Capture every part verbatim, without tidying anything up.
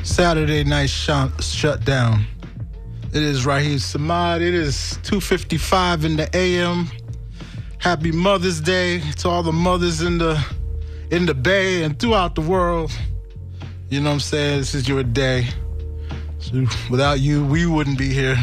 Saturday night shut, shut down. It is Raheem Samad. It is two fifty-five in the A M. Happy Mother's Day to all the mothers in the in the Bay and throughout the world. You know what I'm saying? This is your day. So without you, we wouldn't be here.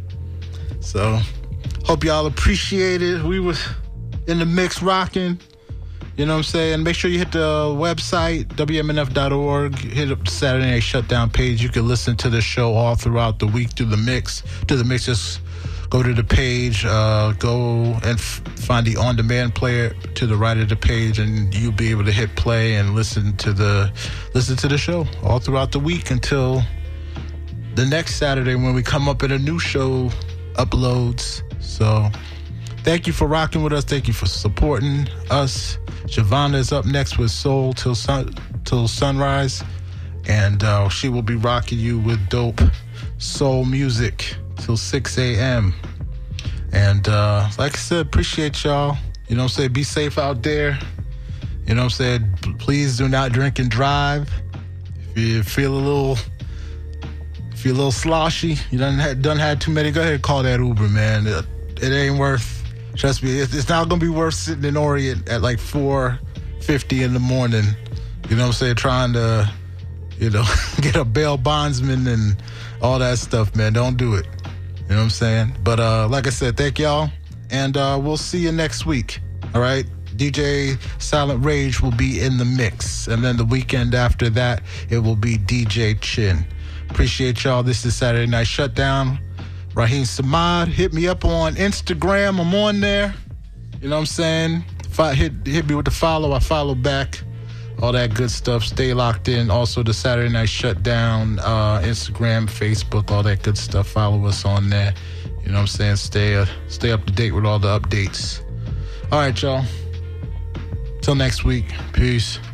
So hope y'all appreciate it. We was in the mix rocking. You know what I'm saying? Make sure you hit the website, W M N F dot org. Hit up the Saturday Night Shutdown page. You can listen to the show all throughout the week through the mix. To the mix, just go to the page, uh, go and f- find the on-demand player to the right of the page, and you'll be able to hit play and listen to the listen to the show all throughout the week until the next Saturday when we come up with a new show uploads. So thank you for rocking with us. Thank you for supporting us. Giovanna is up next with Soul Till sun, till Sunrise, and uh, she will be rocking you with dope soul music till six a.m. And uh, like I said, appreciate y'all. You know what I'm saying? Be safe out there. You know what I'm saying? Please do not drink and drive. If you feel a little, if you're a little sloshy, you done had, done had too many, go ahead and call that Uber, man. It, it ain't worth. Trust me, it's not going to be worth sitting in Orient at like four fifty in the morning, you know what I'm saying, trying to, you know, get a bail bondsman and all that stuff, man. Don't do it. You know what I'm saying? But uh, like I said, thank y'all, and uh, we'll see you next week, all right? D J Silent Rage will be in the mix, and then the weekend after that, it will be D J Chin. Appreciate y'all. This is Saturday Night Shutdown. Raheem Samad, hit me up on Instagram. I'm on there. You know what I'm saying? If I hit hit me with the follow, I follow back. All that good stuff. Stay locked in. Also, the Saturday Night Shutdown, uh, Instagram, Facebook, all that good stuff. Follow us on there. You know what I'm saying? Stay uh, stay up to date with all the updates. All right, y'all. Till next week. Peace.